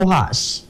Uhas.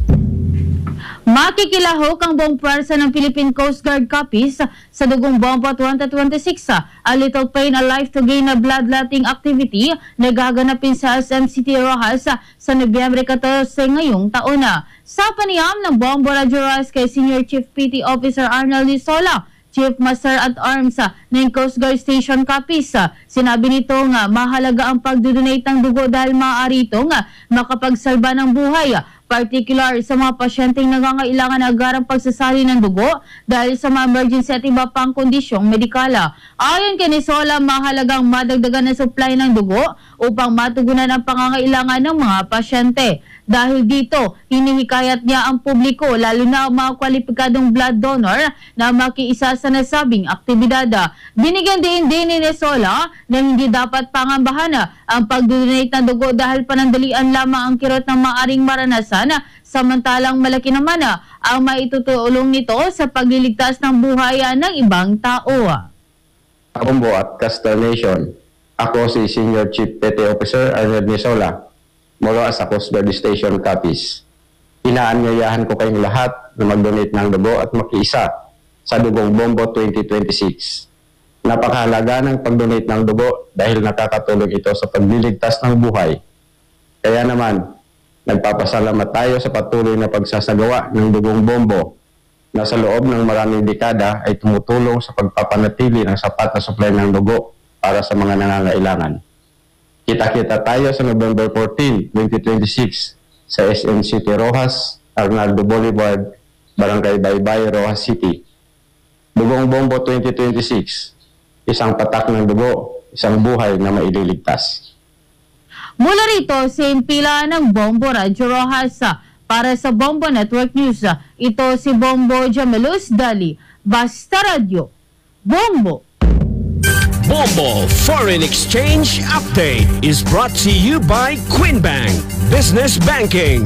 Makikilahok ang buong pwersa ng Philippine Coast Guard Capiz sa dugong bombo 2026. A Little Pain, A Life to Gain na bloodletting activity na gaganapin sa SMCT Rojas sa Nobyembre 14 ngayong taon na. Sa panayam ng Bombo Radio Rojas kay Senior Chief PT Officer Arnel Lisola, Chief Master at Arms ng Coast Guard Station Capiz, sinabi nito nga mahalaga ang pagdodonate ng dugo dahil maaari ito nga makapagsalba ng buhay, particular sa mga pasyenteng nangangailangan ng agarang pagsasali ng dugo dahil sa mga emergency at iba pang kondisyong medikala. Ayon kay Nisola, mahalagang madagdagan ng supply ng dugo upang matugunan ang pangangailangan ng mga pasyente. Dahil dito, hinihikayat niya ang publiko, lalo na ang mga kwalipikadong blood donor na makiisa sa nasabing aktibidad. Binigyan din ni Nisola na hindi dapat pangambahan ang pagdodonate ng dugo dahil panandalian lamang ang kirot ng maaring maranasan, samantalang malaki naman ang maitutulong nito sa pagliligtas ng buhay ng ibang tao. Bombo at Castor Nation, ako si Senior Chief Petty Officer Arnel Nisola mula sa Coast Guard Station Capiz. Inaanyayahan ko kayong lahat na mag-donate ng dugo at makiisa sa Dugong Bombo 2026. Napakahalaga ng pag-donate ng dugo dahil nakakatulong ito sa pagliligtas ng buhay. Kaya naman, nagpapasalamat tayo sa patuloy na pagsasagawa ng Dugong Bombo na sa loob ng maraming dekada ay tumutulong sa pagpapanatili ng sapat na supply ng dugo para sa mga nangangailangan. Kita-kita tayo sa November 14, 2026 sa SMCT Rojas, Arnaldo Boulevard, Barangay Baybay, Rojas City. Dugong Bombo 2026, isang patak ng dugo, isang buhay na maililigtas. Mula rito, simpila ng Bombo Radio Rojas. Para sa Bombo Network News, ito si Bombo Jamelus Dali, Basta Radio, Bombo. Bombo Foreign Exchange Update is brought to you by Quinbank Business Banking.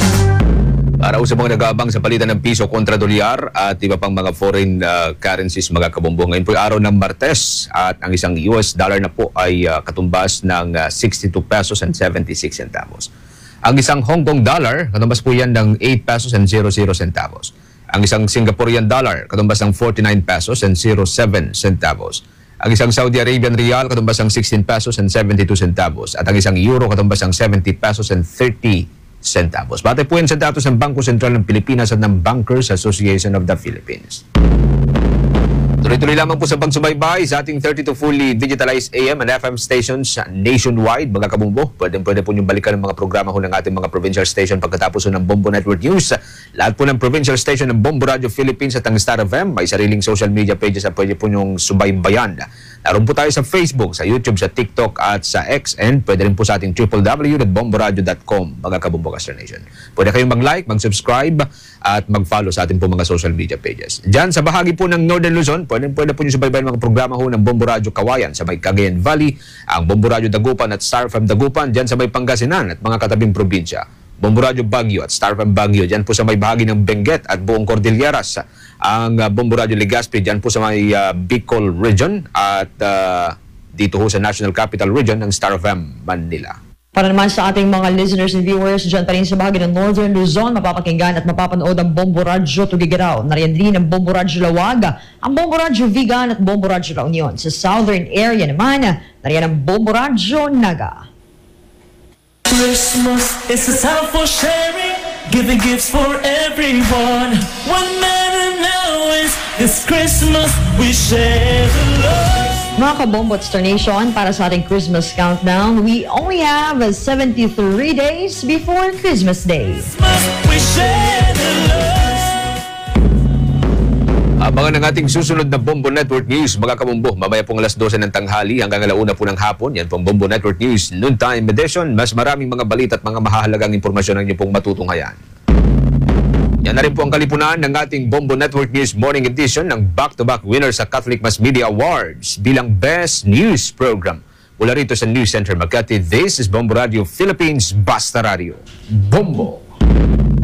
Para sa mga nag-aabang sa palitan ng piso kontra dolyar at iba pang mga foreign currencies, mga kabombo, ngayon po ay araw ng Martes at ang isang US dollar na po ay katumbas ng 62 pesos and 76 centavos. Ang isang Hong Kong dollar, katumbas po yan ng 8 pesos and 00 centavos. Ang isang Singaporean dollar, katumbas ng 49 pesos and 07 centavos. Ang isang Saudi Arabian Riyal, katumbas ng 16 pesos and 72 centavos. At ang isang Euro, katumbas ng 70 pesos and 30 centavos. Bate po yan sa datos ng Bangko Sentral ng Pilipinas at ng Bankers Association of the Philippines. Tuloy-tuloy lamang po sa pagsubaybay sa ating 32 fully digitalized AM and FM stations nationwide, mga kabumbo. Pwede po niyong balikan ang mga programa ho ng ating mga provincial station pagkatapos ng Bombo Network News. Lahat po ng provincial station ng Bombo Radio Philippines at ang Star FM, may sariling social media pages na pwede po niyong subaybayan. Naroon po tayo sa Facebook, sa YouTube, sa TikTok at sa X, and pwede rin po sa ating www.bomboradio.com, mga kabumbo Castor Nation. Pwede kayong mag-like, mag-subscribe at mag-follow sa ating po mga social media pages. Diyan sa bahagi po ng Northern Luzon, pwede po nyo subaybayan mga programa ho ng Bombo Radio Kawayan sa may Cagayan Valley, ang Bombo Radio Dagupan at Star FM Dagupan diyan sa may Pangasinan at mga katabing probinsya. Bombo Radio Baguio at Star FM Baguio diyan po sa may bahagi ng Benguet at buong Cordilleras. Ang Bombo Radio Legazpi diyan po sa may Bicol Region at dito ho sa National Capital Region ng Star FM Manila. Para naman sa ating mga listeners and viewers dyan pa rin sa bahagi ng Northern Luzon, mapapakinggan at mapapanood ang Bombo Radio Tugigaraw. Nariyan din ang Bombo Radio Lawaga, ang Bombo Radio Vigan at Bombo Radio La Union. Sa Southern area naman, nariyan ang Bombo Radio Naga. Christmas is a time for sharing, giving gifts for everyone. What matters now is this Christmas we share the love. Mga kabombo at Star Nation, para sa ating Christmas countdown, we only have 73 days before Christmas Day. We share the love. Abangan ang ating susunod na Bombo Network News, mga kabombo. Mamaya pong alas 12 ng tanghali hanggang alauna po ng hapon. Yan pong Bombo Network News Noontime Edition. Mas maraming mga balita at mga mahahalagang impormasyon ang inyo pong matutunghayan. Yan na rin po ang kalipunan ng ating Bombo Network News Morning Edition ng back-to-back winners sa Catholic Mass Media Awards bilang Best News Program. Mula rito sa News Center Makati, this is Bombo Radio Philippines, Basta Radio. Bombo!